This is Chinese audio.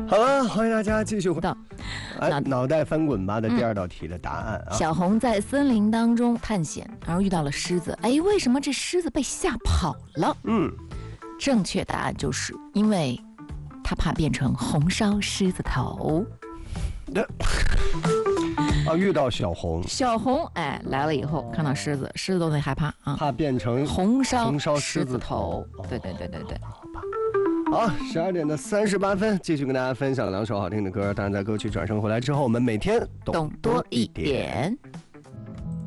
好了，欢迎大家继续回到脑袋翻滚吧的第二道题的答案啊。 小红在森林当中探险，然后遇到了狮子。哎，为什么这狮子被吓跑了？正确答案就是因为他怕变成红烧狮子头。 遇到小红来了以后看到狮子都得害怕啊， 怕变成红烧狮子头。 对， 好吧。好，12点的38分，继续跟大家分享2首好听的歌。当然，在歌曲转身回来之后，我们每天懂多一点。